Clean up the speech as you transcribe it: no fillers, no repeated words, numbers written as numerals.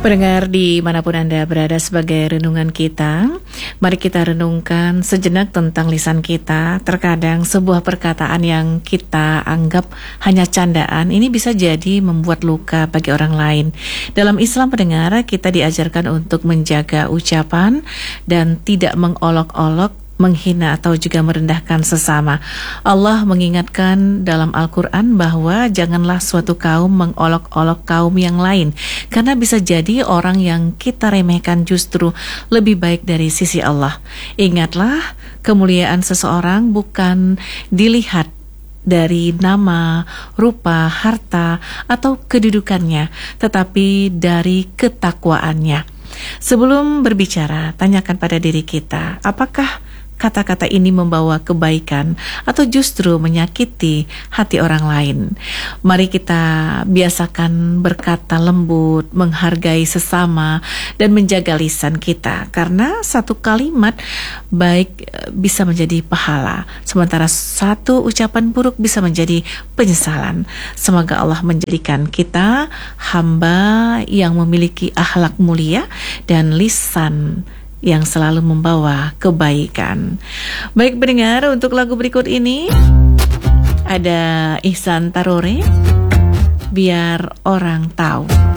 Pendengar dimanapun Anda berada, sebagai renungan kita, mari kita renungkan sejenak tentang lisan kita. Terkadang sebuah perkataan yang kita anggap hanya candaan, ini bisa jadi membuat luka bagi orang lain. Dalam Islam, pendengar, kita diajarkan untuk menjaga ucapan dan tidak mengolok-olok, menghina atau juga merendahkan sesama. Allah mengingatkan dalam Al-Quran bahwa janganlah suatu kaum mengolok-olok kaum yang lain, karena bisa jadi orang yang kita remehkan justru lebih baik dari sisi Allah. Ingatlah, kemuliaan seseorang bukan dilihat dari nama, rupa, harta, atau kedudukannya, tetapi dari ketakwaannya. Sebelum berbicara, tanyakan pada diri kita, apakah kata-kata ini membawa kebaikan atau justru menyakiti hati orang lain? Mari kita biasakan berkata lembut, menghargai sesama, dan menjaga lisan kita, karena satu kalimat baik bisa menjadi pahala, sementara satu ucapan buruk bisa menjadi penyesalan. Semoga Allah menjadikan kita hamba yang memiliki akhlak mulia dan lisan yang selalu membawa kebaikan. Baik pendengar, untuk lagu berikut ini ada Ihsan Tarore, Biar Orang Tahu.